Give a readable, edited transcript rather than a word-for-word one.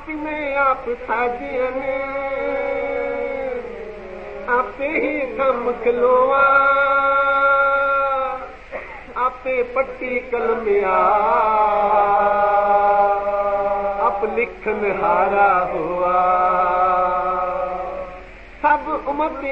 में आप साजियन आपे ही कम खलोवा आपे पट्टी कलमिया आप लिखन हारा हुआ सब उम्मती